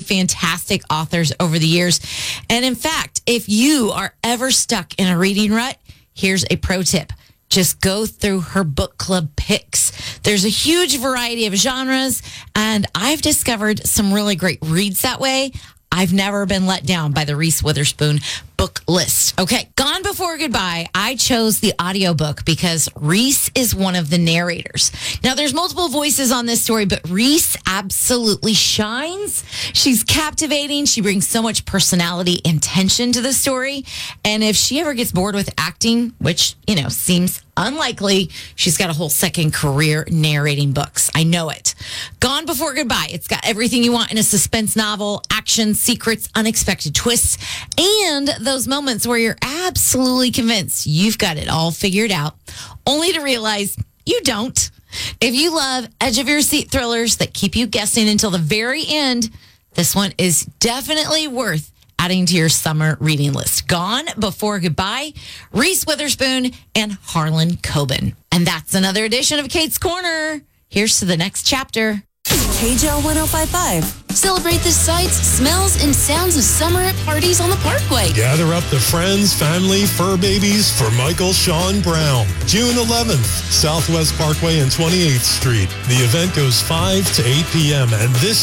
fantastic authors over the years. And in fact, if you are ever stuck in a reading rut, here's a pro tip. Just go through her book club picks. There's a huge variety of genres, and I've discovered some really great reads that way. I've never been let down by the Reese Witherspoon book list. Okay, Gone Before Goodbye. I chose the audiobook because Reese is one of the narrators. Now, there's multiple voices on this story, but Reese absolutely shines. She's captivating. She brings so much personality and tension to the story. And if she ever gets bored with acting, which, seems unlikely, she's got a whole second career narrating books. I know it. Gone Before Goodbye. It's got everything you want in a suspense novel: action, secrets, unexpected twists, and those moments where you're absolutely convinced you've got it all figured out, only to realize you don't. If you love edge-of-your-seat thrillers that keep you guessing until the very end, this one is definitely worth adding to your summer reading list. Gone Before Goodbye, Reese Witherspoon, and Harlan Coben. And that's another edition of Kate's Corner. Here's to the next chapter. KJL 105.5. Celebrate the sights, smells, and sounds of summer at parties on the Parkway. Gather up the friends, family, fur babies for Michael Sean Brown. June 11th, Southwest Parkway and 28th Street. The event goes 5 to 8 p.m. and this